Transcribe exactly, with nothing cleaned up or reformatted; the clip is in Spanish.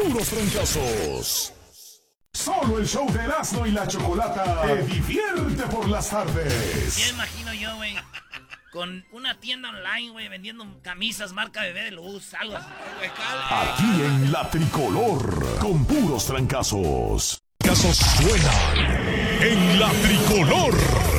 puros trancazos. Solo el show de Erasmo y la Chocolata te divierte por las tardes. Ya imagino yo, güey, con una tienda online, güey, vendiendo camisas marca Bebé de Luz, algo así. Aquí en La Tricolor, con puros trancazos. Casos suenan en La Tricolor.